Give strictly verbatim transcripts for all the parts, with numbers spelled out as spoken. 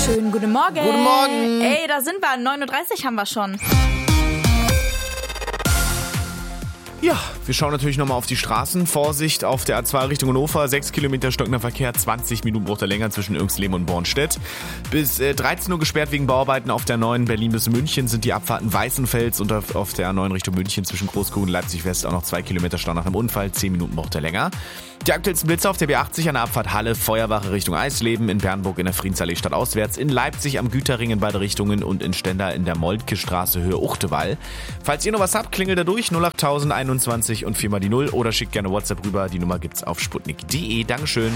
Schönen guten Morgen. Guten Morgen. Ey, da sind wir. neun Uhr dreißig haben wir schon. Ja, wir schauen natürlich nochmal auf die Straßen. Vorsicht auf der A zwei Richtung Hannover. sechs Kilometer stockender Verkehr, zwanzig Minuten braucht er länger zwischen Irxleben und Bornstedt. Bis äh, dreizehn Uhr gesperrt wegen Bauarbeiten auf der neuen Berlin bis München sind die Abfahrten Weißenfels und auf, auf der A neun Richtung München zwischen Großkogen und Leipzig West auch noch zwei Kilometer Stau nach dem Unfall. zehn Minuten braucht er länger. Die aktuellsten Blitze auf der B achtzig an der Abfahrt Halle, Feuerwache Richtung Eisleben, in Bernburg in der Friedensallee stadtauswärts, in Leipzig am Güterring in beide Richtungen und in Stendal in der Moltke Straße Höhe Uchtewall. Falls ihr noch was habt, klingelt da durch null acht einundzwanzig und viermal die Null oder schickt gerne WhatsApp rüber. Die Nummer gibt's auf sputnik punkt de. Dankeschön.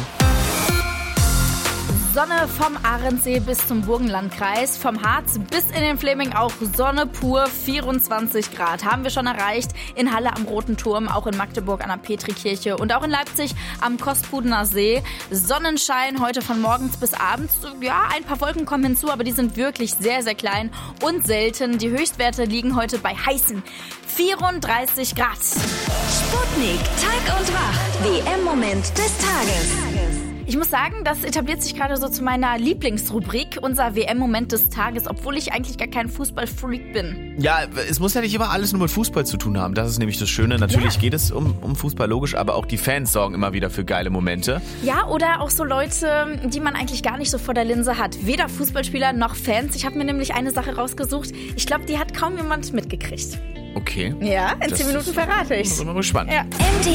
Sonne vom Ahrensee bis zum Burgenlandkreis, vom Harz bis in den Fläming auch Sonne pur, vierundzwanzig Grad haben wir schon erreicht. In Halle am Roten Turm, auch in Magdeburg an der Petrikirche und auch in Leipzig am Kospudener See. Sonnenschein heute von morgens bis abends. Ja, ein paar Wolken kommen hinzu, aber die sind wirklich sehr, sehr klein und selten. Die Höchstwerte liegen heute bei heißen vierunddreißig Grad. Sputnik, Tag und Wach. W M-Moment des Tages. Ich muss sagen, das etabliert sich gerade so zu meiner Lieblingsrubrik, unser W M-Moment des Tages, obwohl ich eigentlich gar kein Fußballfreak bin. Ja, es muss ja nicht immer alles nur mit Fußball zu tun haben. Das ist nämlich das Schöne. Natürlich ja. geht es um, um Fußball, logisch, aber auch die Fans sorgen immer wieder für geile Momente. Ja, oder auch so Leute, die man eigentlich gar nicht so vor der Linse hat. Weder Fußballspieler noch Fans. Ich habe mir nämlich eine Sache rausgesucht. Ich glaube, die hat kaum jemand mitgekriegt. Okay. Ja, in zehn Minuten verrate ich's. Ich bin mal gespannt. Ja.